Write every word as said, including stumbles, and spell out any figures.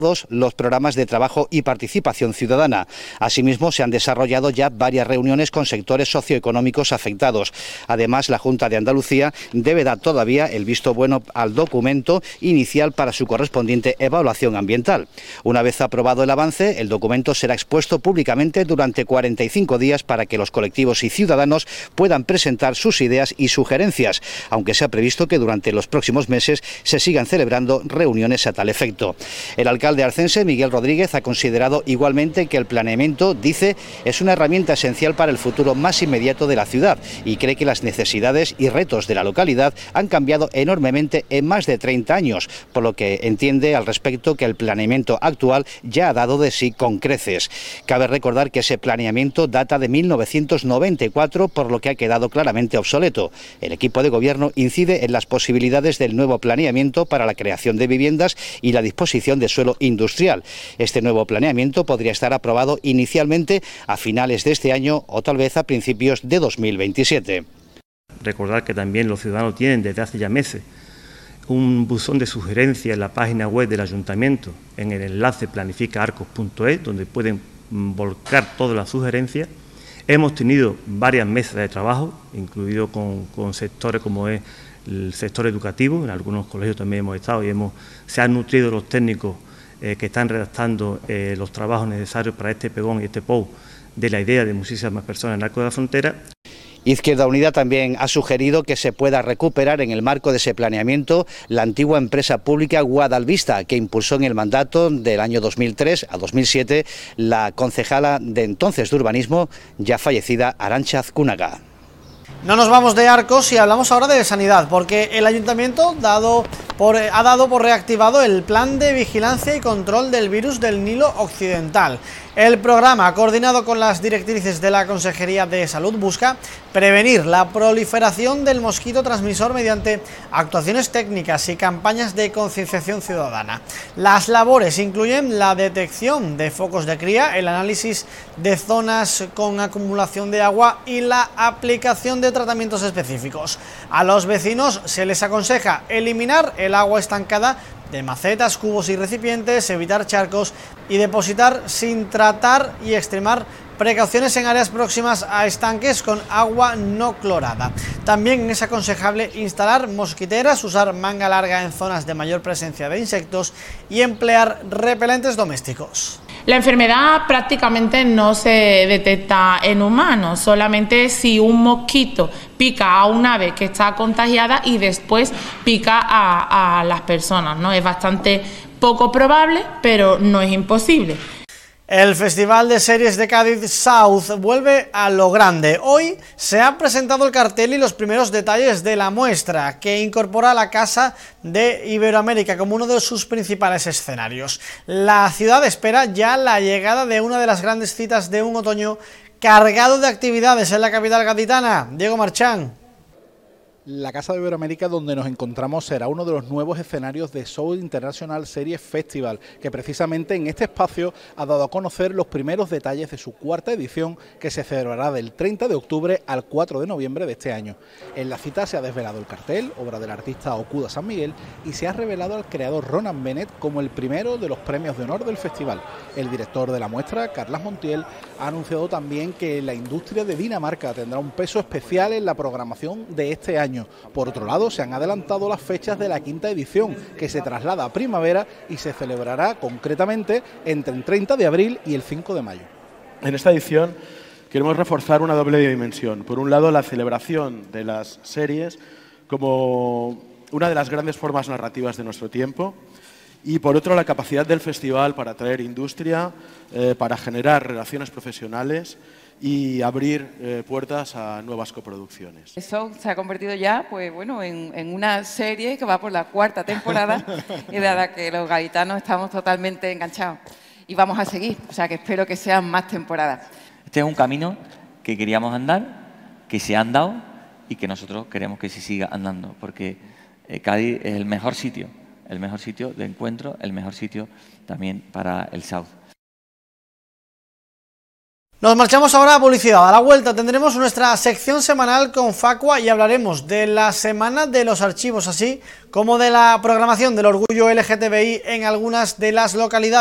los programas de trabajo y participación ciudadana. Asimismo, se han desarrollado ya varias reuniones con sectores socioeconómicos afectados. Además, la Junta de Andalucía debe dar todavía el visto bueno al documento inicial para su correspondiente evaluación ambiental. Una vez aprobado el avance, el documento será expuesto públicamente durante cuarenta y cinco días para que los colectivos y ciudadanos puedan presentar sus ideas y sugerencias, aunque se ha previsto que durante los próximos meses se sigan celebrando reuniones a tal efecto. El alcalde de Arcense, Miguel Rodríguez, ha considerado igualmente que el planeamiento, dice, es una herramienta esencial para el futuro más inmediato de la ciudad y cree que las necesidades y retos de la localidad han cambiado enormemente en más de treinta años, por lo que entiende al respecto que el planeamiento actual ya ha dado de sí con creces. Cabe recordar que ese planeamiento data de mil novecientos noventa y cuatro, por lo que ha quedado claramente obsoleto. El equipo de gobierno incide en las posibilidades del nuevo planeamiento para la creación de viviendas y la disposición de suelo industrial. Este nuevo planeamiento podría estar aprobado inicialmente a finales de este año o tal vez a principios de dos mil veintisiete. Recordar que también los ciudadanos tienen desde hace ya meses un buzón de sugerencias en la página web del Ayuntamiento, en el enlace planifica arcos punto es, donde pueden volcar todas las sugerencias. Hemos tenido varias mesas de trabajo, incluido con, con sectores como es el sector educativo. En algunos colegios también hemos estado y hemos, se han nutrido los técnicos Eh, que están redactando eh, los trabajos necesarios para este pegón y este P O U de la idea de muchísimas personas en el arco de la frontera. Izquierda Unida también ha sugerido que se pueda recuperar en el marco de ese planeamiento la antigua empresa pública Guadalvista, que impulsó en el mandato del año dos mil tres a dos mil siete la concejala de entonces de urbanismo, ya fallecida, Arantxa Azcúnaga. No nos vamos de Arcos y hablamos ahora de sanidad, porque el ayuntamiento dado por, ha dado por reactivado el plan de vigilancia y control del virus del Nilo Occidental. El programa, coordinado con las directrices de la Consejería de Salud, busca prevenir la proliferación del mosquito transmisor mediante actuaciones técnicas y campañas de concienciación ciudadana. Las labores incluyen la detección de focos de cría, el análisis de zonas con acumulación de agua y la aplicación de tratamientos específicos. A los vecinos se les aconseja eliminar el agua estancada de macetas, cubos y recipientes, evitar charcos y depositar sin tratar y extremar precauciones en áreas próximas a estanques con agua no clorada. También es aconsejable instalar mosquiteras, usar manga larga en zonas de mayor presencia de insectos y emplear repelentes domésticos. La enfermedad prácticamente no se detecta en humanos, solamente si un mosquito pica a un ave que está contagiada y después pica a, a las personas, ¿no? Es bastante poco probable, pero no es imposible. El Festival de Series de Cádiz South vuelve a lo grande. Hoy se ha presentado el cartel y los primeros detalles de la muestra, que incorpora la Casa de Iberoamérica como uno de sus principales escenarios. La ciudad espera ya la llegada de una de las grandes citas de un otoño cargado de actividades en la capital gaditana. Diego Marchán. La Casa de Iberoamérica, donde nos encontramos, será uno de los nuevos escenarios de South International Series Festival, que precisamente en este espacio ha dado a conocer los primeros detalles de su cuarta edición, que se celebrará del treinta de octubre al cuatro de noviembre de este año. En la cita se ha desvelado el cartel, obra del artista Okuda San Miguel, y se ha revelado al creador Ronan Bennett como el primero de los premios de honor del festival. El director de la muestra, Carlas Montiel, ha anunciado también que la industria de Dinamarca tendrá un peso especial en la programación de este año. Por otro lado, se han adelantado las fechas de la quinta edición, que se traslada a primavera y se celebrará concretamente entre el treinta de abril y el cinco de mayo. En esta edición queremos reforzar una doble dimensión. Por un lado, la celebración de las series como una de las grandes formas narrativas de nuestro tiempo, y por otro, la capacidad del festival para atraer industria, eh, para generar relaciones profesionales y abrir eh, puertas a nuevas coproducciones. Eso se ha convertido ya, pues bueno, en, en una serie que va por la cuarta temporada y de la que los gaditanos estamos totalmente enganchados y vamos a seguir, o sea que espero que sean más temporadas. Este es un camino que queríamos andar, que se ha andado y que nosotros queremos que se siga andando, porque eh, Cádiz es el mejor sitio, el mejor sitio de encuentro, el mejor sitio también para el South. Nos marchamos ahora a publicidad. A la vuelta tendremos nuestra sección semanal con Facua y hablaremos de la Semana de los Archivos, así como de la programación del orgullo L G T B I en algunas de las localidades.